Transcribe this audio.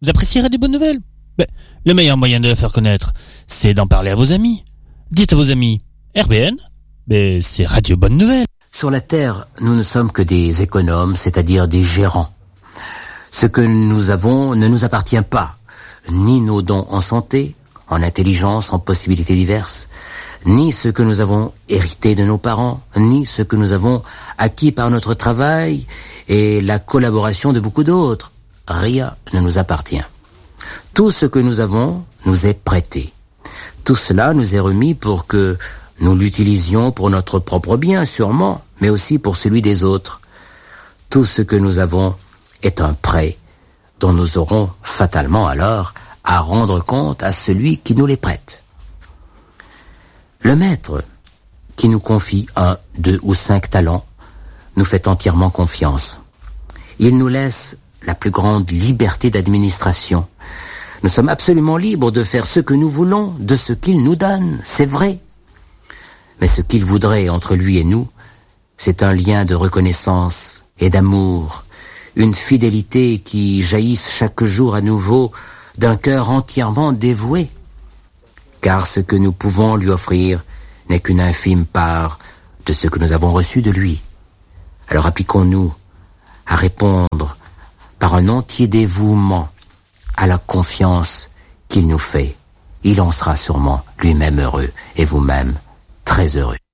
vous apprécierez des bonnes nouvelles. Mais le meilleur moyen de la faire connaître, c'est d'en parler à vos amis. Dites à vos amis, RBN, c'est Radio Bonne Nouvelle. Sur la Terre, nous ne sommes que des économes, c'est-à-dire des gérants. Ce que nous avons ne nous appartient pas, ni nos dons en santé, en intelligence, en possibilités diverses, ni ce que nous avons hérité de nos parents, ni ce que nous avons acquis par notre travail et la collaboration de beaucoup d'autres. Rien ne nous appartient. Tout ce que nous avons nous est prêté. Tout cela nous est remis pour que nous l'utilisions pour notre propre bien, sûrement, mais aussi pour celui des autres. Tout ce que nous avons est un prêt dont nous aurons fatalement alors à rendre compte à celui qui nous les prête. Le maître, qui nous confie 1, 2 ou 5 talents, nous fait entièrement confiance. Il nous laisse la plus grande liberté d'administration. Nous sommes absolument libres de faire ce que nous voulons de ce qu'il nous donne, c'est vrai. Mais ce qu'il voudrait entre lui et nous, c'est un lien de reconnaissance et d'amour, une fidélité qui jaillisse chaque jour à nouveau d'un cœur entièrement dévoué. Car ce que nous pouvons lui offrir n'est qu'une infime part de ce que nous avons reçu de lui. Alors appliquons-nous à répondre par un entier dévouement à la confiance qu'il nous fait. Il en sera sûrement lui-même heureux et vous-même très heureux.